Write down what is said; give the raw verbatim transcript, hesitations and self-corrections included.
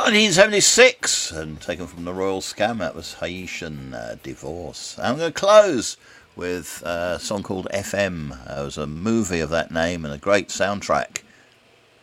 nineteen seventy-six, and taken from the Royal Scam, that was Haitian uh, Divorce. And I'm going to close with a song called F M. It was a movie of that name and a great soundtrack.